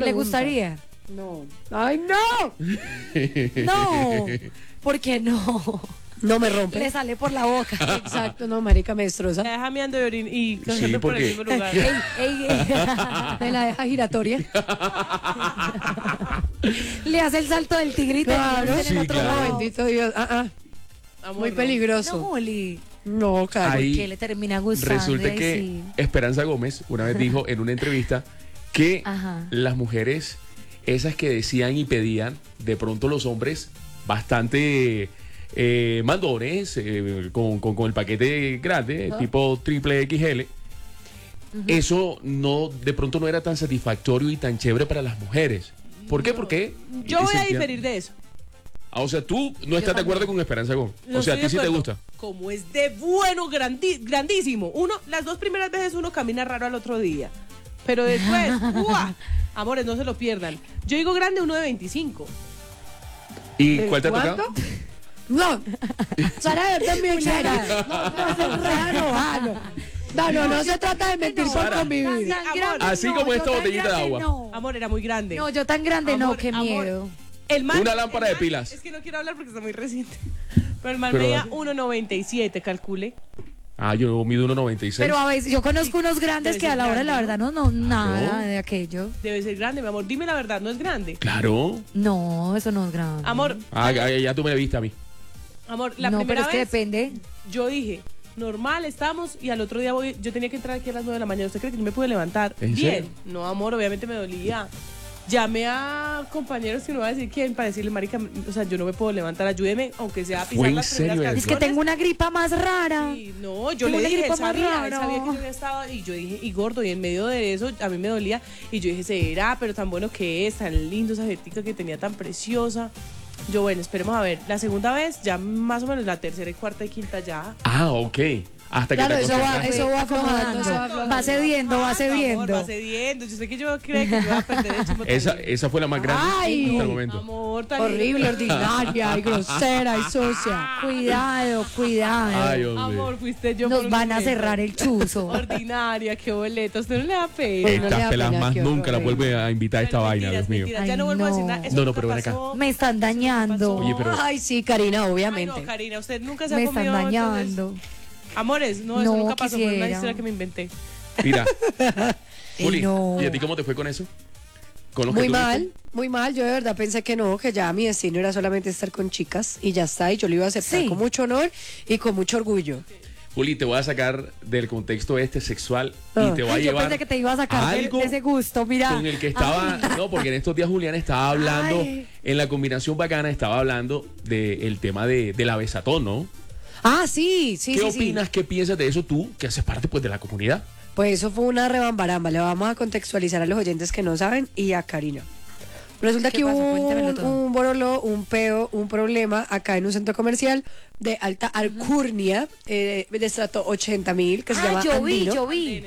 pregunta. ¿Le gustaría? No. ¡Ay, no! No, ¿por qué no? No me rompe. Le sale por la boca. Exacto, no, marica, me destroza. La deja meando de orín y Sí, cogiendo por el porque- mismo lugar. Ey, Me la deja giratoria. le hace el salto del tigrito. Claro. Sí, claro. Bendito Dios. Amor, Muy no. peligroso. No, Juli. No, claro. Ahí Que le termina gustando. Resulta y que sí. Esperanza Gómez una vez dijo en una entrevista que Ajá. las mujeres, esas que decían y pedían, de pronto los hombres bastante mandones, con el paquete grande, tipo triple XL, eso no, de pronto no era tan satisfactorio y tan chévere para las mujeres. ¿Por qué? Porque Yo voy a sentían- diferir de eso. O sea, tú no estás de acuerdo con Esperanza Gómez. No O sea, a ti estoy sí de te acuerdo. gusta. Como es de bueno, grandísimo. Las 2 primeras veces uno camina raro al otro día. Pero después, ¡buah! Amores, no se lo pierdan. Yo digo grande, uno de 25. ¿Y cuál te ha ¿Cuánto? tocado? No. Sara, yo también, Sara. No se trata de mentir por Sara. convivir. Tan Amor. grande, Así no, como yo esta tan botellita de grande, agua. No. Amor, era muy grande. No, yo tan grande no, Amor, qué amor. miedo. El man, Una lámpara el de man- pilas. Es que no quiero hablar porque está muy reciente. Pero el man Pero- medía 1,97, calcule. Ah, yo mido 1,96. Pero a veces, yo conozco unos grandes debe que ser a la hora de la grande, verdad no, nada de aquello. Debe ser grande, mi amor. Dime la verdad, no es grande. Claro. No, eso no es grande. Amor, Ya tú me la viste a mí. amor, la no, pero primera es que vez depende. yo dije, normal, estamos, y al otro día yo tenía que entrar aquí a las 9 de la mañana. ¿Usted cree que yo me pude levantar? ¿En Bien. serio? No, amor, obviamente me dolía. Llamé a compañeros que no voy a decir quién para decirle, marica, o sea, yo no me puedo levantar, ayúdeme, aunque sea a ¿Fue pisar en las serio primeras eso? Es que canciones. tengo una gripa más rara. Sí, no, yo Tengo le una dije, él gripa más sabía, rara. que yo ya estaba, y yo dije, y gordo, y en medio de eso a mí me dolía, y yo dije, será, pero tan bueno que es, tan lindo esa jetica que tenía, tan preciosa. Yo, bueno, esperemos a ver, la segunda vez, ya más o menos la tercera y cuarta y quinta ya. Ah, ok. Hasta Claro, que te eso va, acostumbraste. eso va aflojando, eso va aflojando. Va cediendo, va Amor, cediendo. va cediendo, yo sé que yo creo que yo voy a perder el chimbo Esa, también. esa fue la más grande Ay. hasta el momento. Amor, tan Horrible, lindo. ordinaria, y grosera, y sucia. Cuidado, cuidado. Ay, hombre. Amor, fuiste yo. Nos por un van a momento. cerrar el chuzo. Ordinaria, qué boleto, usted no le da pena. no le Estas da pelas pena, más qué nunca la horror. vuelve a invitar a esta Bueno, vaina, mentiras, Dios mío. mentiras, Ay, ya no vuelvo a decir no. nada. Eso No, no, nunca pero ven acá. pasó. Me están dañando. Oye, pero- Ay, sí, Karina, Ay, obviamente. no, Karina, usted nunca se ha Me están comido dañando. entonces- Amores, no, eso No nunca pasó, fue una quisiera. historia que me inventé. Mira, Juli, no. ¿y a ti cómo te fue con eso? ¿Con los que Muy tuviste? mal, muy mal. Yo de verdad pensé que no, que ya mi destino era solamente estar con chicas y ya está. Y yo lo iba a aceptar Sí. con mucho honor y con mucho orgullo. Juli, te voy a sacar del contexto sexual y Ah. te voy a Ay, yo llevar pensé que te iba a sacar de algo ese gusto, mira. con el que estaba, no, porque en estos días Julián estaba hablando, Ay. en la combinación bacana estaba hablando del tema de la besatón, ¿no? Ah, sí, sí, ¿Qué sí. opinas, qué piensas de eso tú, que haces parte pues de la comunidad? Pues eso fue una rebambaramba. Le vamos a contextualizar a los oyentes que no saben y a Karina. Resulta ¿Qué que pasó? hubo Cuéntamelo todo. un borolo, un peo, un problema acá en un centro comercial de alta alcurnia, de estrato 80.000, que se llama yo vi, Andino.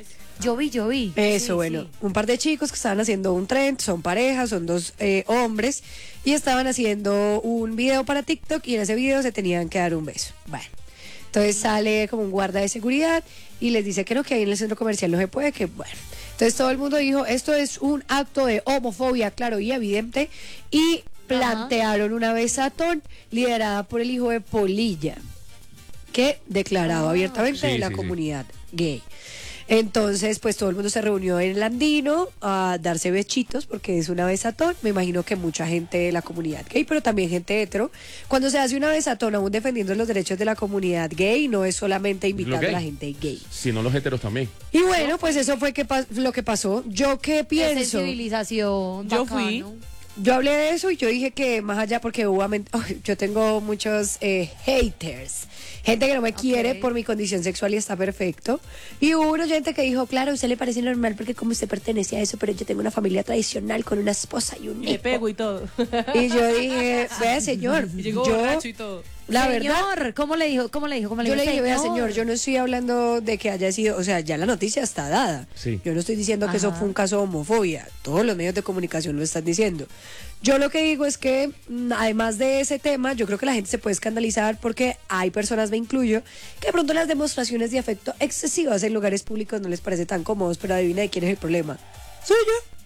yo vi. Eso, Sí, bueno, sí. un par de chicos que estaban haciendo un trend, son parejas, son dos hombres, y estaban haciendo un video para TikTok y en ese video se tenían que dar un beso. Bueno, entonces sale como un guarda de seguridad y les dice que no, que ahí en el centro comercial no se puede, que bueno. Entonces todo el mundo dijo, esto es un acto de homofobia, claro y evidente, y plantearon una besatón liderada por el hijo de Polilla, que declaraba abiertamente Sí, de la sí, sí. comunidad gay. Entonces, pues todo el mundo se reunió en el Andino a darse bechitos porque es una besatón. Me imagino que mucha gente de la comunidad gay, pero también gente hetero. Cuando se hace una besatón, aún defendiendo los derechos de la comunidad gay, no es solamente invitando gay. a la gente gay. Si no los heteros también. Y bueno, pues eso fue lo que pasó. ¿Yo qué Qué pienso? sensibilización. Yo bacano. fui. Yo hablé de eso y yo dije que más allá, porque yo tengo muchos haters, gente que no me quiere por mi condición sexual y está perfecto. Y hubo un oyente que dijo, claro, a usted le parece normal porque como usted pertenece a eso, pero yo tengo una familia tradicional con una esposa y un Le hijo. pego y todo. Y yo dije, vea señor, Y llegó yo, borracho y todo. la verdad, Señor, ¿cómo le dijo? ¿Cómo le dijo? ¿Cómo le yo dijo? le dije, vea Señor. señor, yo no estoy hablando de que haya sido, o sea, ya la noticia está dada. Sí. Yo no estoy diciendo que eso Ajá. fue un caso de homofobia. Todos los medios de comunicación lo están diciendo. Yo lo que digo es que, además de ese tema, yo creo que la gente se puede escandalizar porque hay personas, me incluyo, que de pronto las demostraciones de afecto excesivas en lugares públicos no les parece tan cómodos, pero adivina de quién es el problema. Soy yo.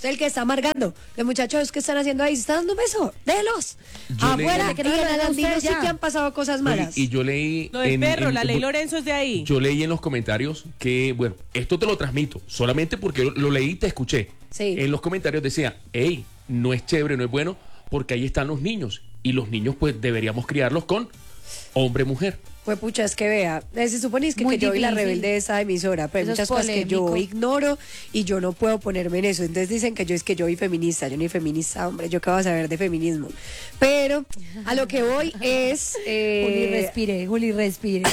Usted el que está amargando. Los muchachos que están haciendo ahí, ¿se están dando un beso? Délos. Yo Afuera, leí- que no Usted los niños sí ya. que han pasado cosas malas. Y yo leí... Lo del perro, la ley Lorenzo es de ahí. Yo leí en los comentarios que, bueno, esto te lo transmito, solamente porque lo leí y te escuché. Sí. En los comentarios decía, hey, no es chévere, no es bueno, porque ahí están los niños. Y los niños, pues, deberíamos criarlos con hombre-mujer. Pues pucha, es que vea, se supone es que, Muy que yo y la difícil. rebelde de esa emisora, pero hay Eso es muchas cosas que yo polémico. ignoro y yo no puedo ponerme en eso. Entonces dicen que yo es que yo soy feminista, yo ni feminista, hombre, yo qué voy a saber de feminismo. Pero a lo que voy es... Juli, respire.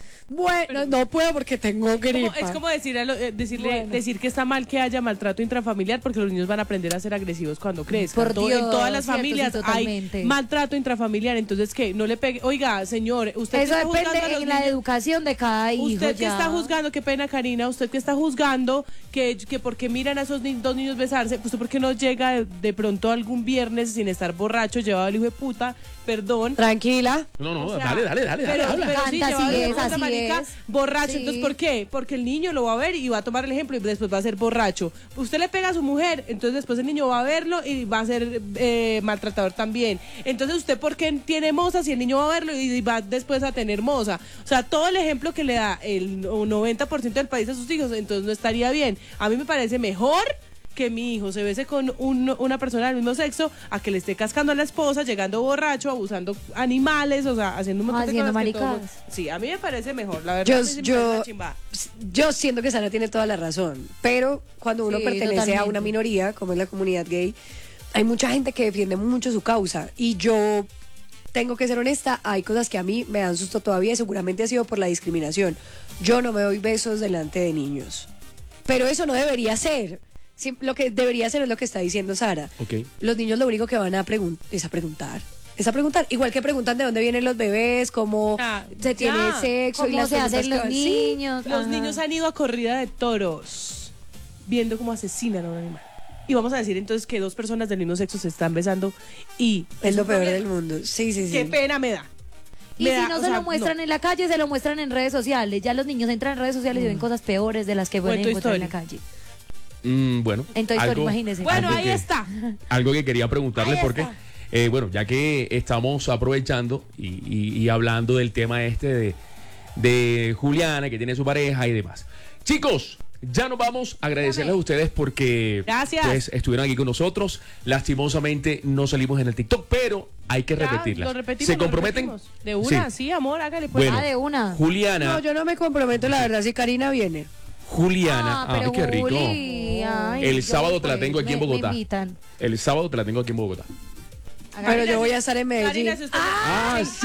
bueno, no puedo porque tengo gripa. Es como decir que está mal que haya maltrato intrafamiliar porque los niños van a aprender a ser agresivos cuando crezcan. Por En Dios, todas las cierto, sí, familias hay totalmente. maltrato intrafamiliar, entonces que no le pegue. Oiga, señor, usted Eso que está juzgando a depende los en la niños- educación de cada hijo. Usted que ya. está juzgando, qué pena Karina, usted que está juzgando que porque miran a esos dos niños besarse, pues ¿por qué no llega de pronto algún viernes sin estar borracho, llevado al hijo de puta, perdón? Tranquila. No, O sea, dale, Pero habla. sí, Canta, llevado así al hijo de es, puta, así marica, es. borracho. Sí. Entonces, ¿por qué? Porque el niño lo va a ver y va a tomar el ejemplo y después va a ser borracho. Usted le pega a su mujer, entonces después el niño va a verlo y va a ser maltratador también. Entonces, ¿usted por qué tiene moza si el niño va a verlo y va después a tener moza? O sea, todo el ejemplo que le da el 90% del país a sus hijos, entonces no estaría bien. A mí me parece mejor que mi hijo se bese con una persona del mismo sexo a que le esté cascando a la esposa, llegando borracho, abusando animales, o sea, haciendo un montón de Haciendo cosas que todo el maricadas. mundo- Sí, a mí me parece mejor, la verdad. a mí sí me parece una chimba. Yo siento que Sara tiene toda la razón, pero cuando uno Sí, pertenece a totalmente. una minoría, como es la comunidad gay, hay mucha gente que defiende mucho su causa y yo tengo que ser honesta, hay cosas que a mí me dan susto todavía y seguramente ha sido por la discriminación. Yo no me doy besos delante de niños, pero eso no debería ser. Lo que debería ser es lo que está diciendo Sara. Ok. Los niños lo único que van a es a preguntar. Es a preguntar, igual que preguntan de dónde vienen los bebés, cómo Ah, se tiene ya. sexo y ¿Cómo las se preguntas hacen que los van- Sí, niños? Los Ajá. niños han ido a corrida de toros, viendo cómo asesinan a un animal. Y vamos a decir entonces que dos personas del mismo sexo se están besando y es lo un peor problema. del mundo. Sí, sí, sí. Qué pena me da. Y Me si da, no o se sea, lo muestran en la calle, se lo muestran en redes sociales. Ya los niños entran en redes sociales y ven cosas peores de las que pueden Toy encontrar en la Story. calle. Bueno. En Toy Story, imagínese. Bueno, algo ahí que- está. Algo que quería preguntarle Ahí porque, está. bueno, ya que estamos aprovechando y hablando del tema este de Juliana, que tiene su pareja y demás. Chicos, ya nos vamos a agradecerles a ustedes porque Gracias. pues, estuvieron aquí con nosotros. Lastimosamente no salimos en el TikTok, pero hay que Ya, repetirlas. lo repetimos, ¿Se lo comprometen? repetimos. De una, sí, amor, hágale pues. Bueno, Ah, de una. Juliana, No, yo no me comprometo, la verdad, si Karina viene. Juliana, pero qué rico. Juli, ay, El yo, sábado te la pues, tengo aquí en me Bogotá. invitan. El sábado te la tengo aquí en Bogotá. Pero yo voy a estar en Medellín. Karina, si usted, Ah, sí.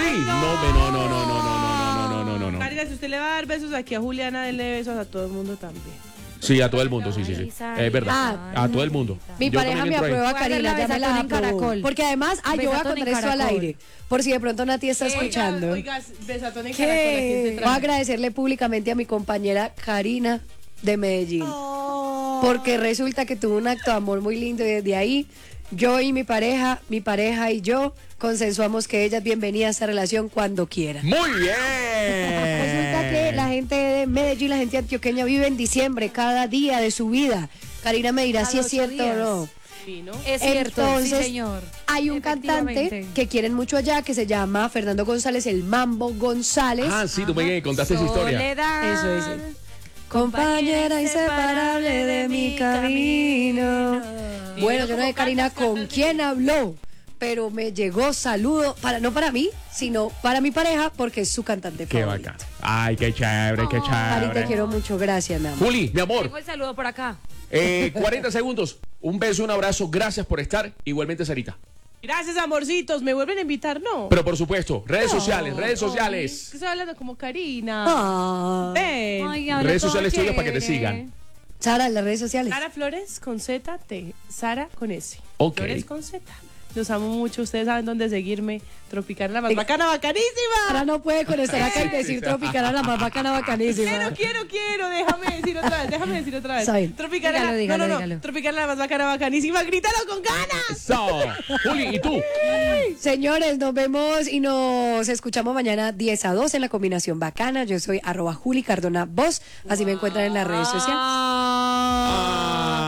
No. Karina, si usted le va a dar besos aquí a Juliana, denle besos a todo el mundo también. Sí, a todo el mundo, sí. Es verdad. A todo el mundo. Mi Yo pareja también me entro ahí. aprueba, Voy a hacer Karina, la ya me la besatón en aprobó. Caracol. Porque además, yo voy a Besatón contar en esto al Caracol. aire. Por si de pronto Nati está escuchando. Oiga, besatón en Caracol, ¿a quién se Voy a trae? agradecerle públicamente a mi compañera Karina de Medellín. Porque resulta que tuvo un acto de amor muy lindo y desde ahí yo y mi pareja y yo consensuamos que ella es bienvenida a esta relación cuando quiera. Muy bien. Resulta que la gente de Medellín, la gente antioqueña vive en diciembre cada día de su vida. Karina me dirá Cada si es 8 cierto días. o no. Sí, ¿no? Es cierto, Entonces, sí, señor. Hay un cantante Efectivamente. que quieren mucho allá que se llama Fernando González, el Mambo González. Ah, sí, tú me contaste esa historia. Soledad. Eso es. Compañera inseparable de mi camino. Bueno, yo no sé, Karina, con quién habló, pero me llegó saludo, no para mí, sino para mi pareja, porque es su cantante Qué favorito. bacán. Ay, qué chévere, qué Cari, te chévere. quiero mucho, gracias, mi amor. Juli, mi amor, Tengo el saludo por acá. 40 segundos. Un beso, un abrazo. Gracias por estar. Igualmente, Sarita. Gracias, amorcitos. ¿Me vuelven a invitar? No. Pero por supuesto, redes sociales, redes sociales. Estoy hablando como Karina. Ah, Ven. Ay, habla Redes todo sociales tuyas para que te chévere. sigan. Sara, en las redes sociales. Sara Flores con Z, T. Sara con S. Ok. Flores con Z. Los amo mucho. Ustedes saben dónde seguirme. Tropical, la más bacana, bacanísima. Sara no puede con estar acá y decir tropical a la más bacana, bacanísima. Quiero. Déjame decir otra vez. Está bien. Tropical, Dígalo, dígalo, no. dígalo. Tropical, la más bacana, bacanísima. Grítalo con ganas. So, Juli, ¿y tú? Señores, nos vemos y nos escuchamos mañana 10 a 2 en la combinación bacana. Yo soy @Juli Cardona Voz. Así me encuentran en las redes sociales. Ah,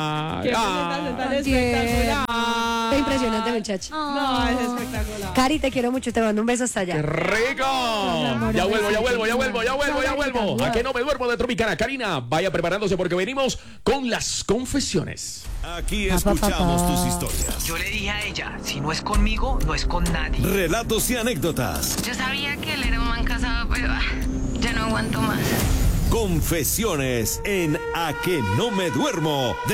Qué presentación tan espectacular. Qué impresionante, muchacho. No, es espectacular. Cari, te quiero mucho, te mando un beso hasta allá. ¡Qué rico! Ya vuelvo. ¿A qué no me duermo de Tropicana? Karina, vaya preparándose porque venimos con las confesiones. Aquí escuchamos tus historias, Yo le dije a ella, si no es conmigo, no es con nadie. relatos y anécdotas. Yo sabía que él era un man casado, pero ya no aguanto más. Confesiones en A que no me duermo de